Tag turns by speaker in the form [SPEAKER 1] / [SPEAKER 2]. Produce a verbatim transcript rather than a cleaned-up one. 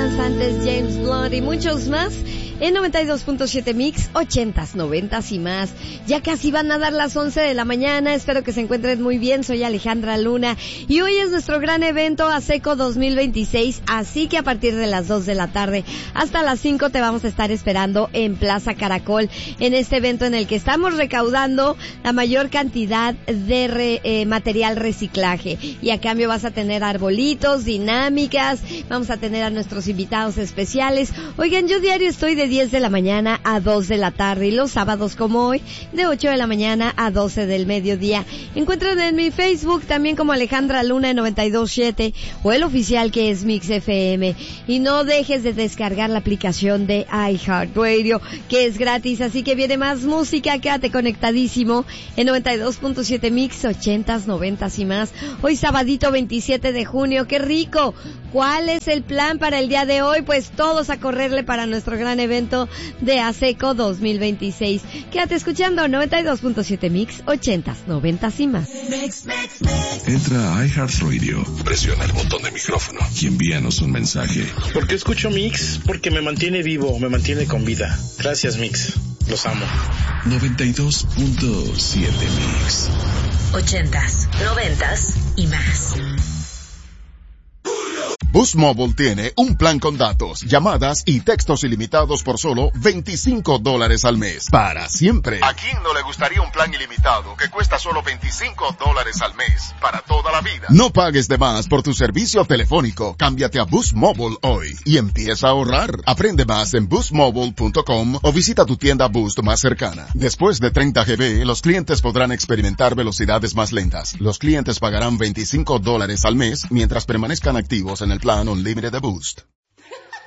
[SPEAKER 1] más, antes James Blunt y muchos más en noventa y dos punto siete Mix, ochentas, noventas y más. Ya casi van a dar las once de la mañana, espero que se encuentren muy bien. Soy Alejandra Luna y hoy es nuestro gran evento ASECO dos mil veintiséis, así que a partir de las dos de la tarde hasta las cinco te vamos a estar esperando en Plaza Caracol, en este evento en el que estamos recaudando la mayor cantidad de re, eh, material reciclaje, y a cambio vas a tener arbolitos, dinámicas, vamos a tener a nuestros invitados especiales. Oigan, yo diario estoy de diez de la mañana a dos de la tarde, y los sábados como hoy de ocho de la mañana a doce del mediodía. Encuentran en mi Facebook también como Alejandra Luna en noventa y dos punto siete o el oficial que es Mix F M. Y no dejes de descargar la aplicación de iHeartRadio, que es gratis, así que viene más música. Quédate conectadísimo en noventa y dos punto siete Mix, ochentas, noventas y más. Hoy sabadito veintisiete de junio, qué rico. ¿Cuál es el plan para el día de hoy? Pues todos a correrle para nuestro gran evento de ASECO dos mil veintiséis. Quédate escuchando noventa y dos punto siete Mix, ochentas, noventas y más.
[SPEAKER 2] Entra a iHeartRadio, presiona el botón de micrófono y envíanos un mensaje.
[SPEAKER 3] ¿Por qué escucho Mix? Porque me mantiene vivo, me mantiene con vida. Gracias, Mix. Los amo.
[SPEAKER 2] noventa y dos punto siete Mix.
[SPEAKER 4] Ochentas, noventas y más.
[SPEAKER 5] Boost Mobile tiene un plan con datos, llamadas y textos ilimitados por solo veinticinco dólares al mes. Para siempre. ¿A quién no le gustaría un plan ilimitado que cuesta solo veinticinco dólares al mes? Para toda la vida. No pagues de más por tu servicio telefónico. Cámbiate a Boost Mobile hoy y empieza a ahorrar. Aprende más en boost mobile punto com o visita tu tienda Boost más cercana. Después de treinta gigabytes, los clientes podrán experimentar velocidades más lentas. Los clientes pagarán veinticinco dólares al mes mientras permanezcan activos en el plan Unlimited de Boost.